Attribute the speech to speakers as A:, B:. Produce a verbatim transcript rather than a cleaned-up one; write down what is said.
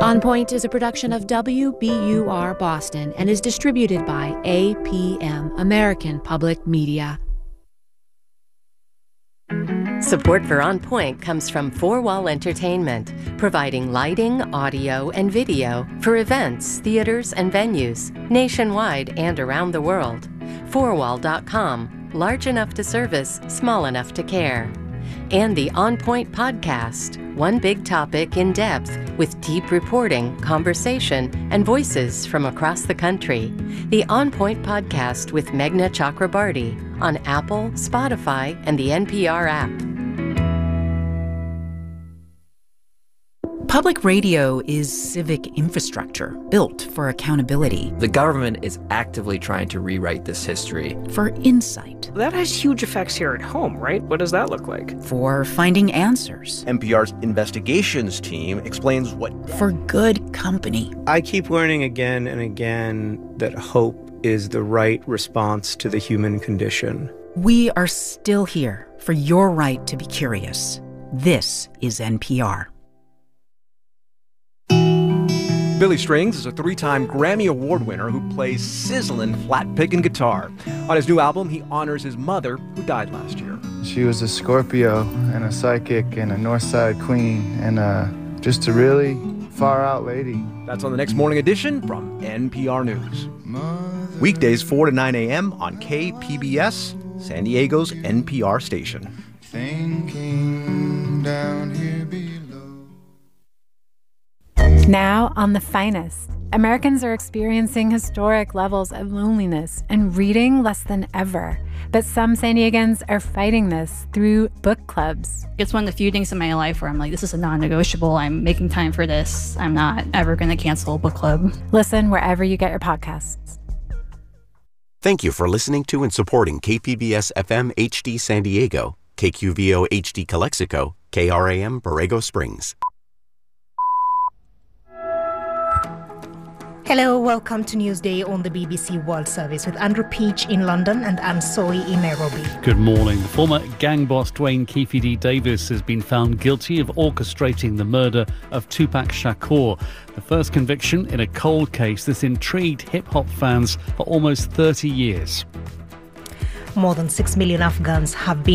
A: On Point is a production of W B U R Boston and is distributed by A P M, American Public Media.
B: Support for On Point comes from Four Wall Entertainment, providing lighting, audio, and video for events, theaters, and venues nationwide and around the world. four wall dot com, large enough to service, small enough to care. And the On Point podcast, one big topic in depth with deep reporting, conversation, and voices from across the country. The On Point podcast with Meghna Chakrabarty on Apple, Spotify, and the N P R app.
C: Public radio is civic infrastructure built for accountability.
D: The government is actively trying to rewrite this history.
C: For insight.
E: That has huge effects here at home, right? What does that look like?
C: For finding answers.
F: N P R's investigations team explains what...
C: For good company.
G: I keep learning again and again that hope is the right response to the human condition.
C: We are still here for your right to be curious. This is N P R.
F: Billy Strings is a three-time Grammy Award winner who plays sizzling flat-picking guitar. On his new album, he honors his mother, who died last year.
H: She was a Scorpio and a psychic and a Northside queen and uh, just a really far-out lady.
F: That's on the next Morning Edition from N P R News. Weekdays four to nine a.m. on K P B S, San Diego's N P R station.
H: Thinking down here below.
I: Now on The Finest, Americans are experiencing historic levels of loneliness and reading less than ever. But some San Diegans are fighting this through book clubs.
J: It's one of the few things in my life where I'm like, this is a non-negotiable. I'm making time for this. I'm not ever going to cancel a book club.
I: Listen wherever you get your podcasts.
K: Thank you for listening to and supporting K P B S F M H D San Diego, K Q V O H D Calexico, K R A M Borrego Springs.
L: Hello, welcome to Newsday on the B B C World Service with Andrew Peach in London and Anne Soy in Nairobi.
M: Good morning. The former gang boss Dwayne Keefe D. Davis has been found guilty of orchestrating the murder of Tupac Shakur. The first conviction in a cold case that's intrigued hip-hop fans for almost thirty years.
L: More than six million Afghans have been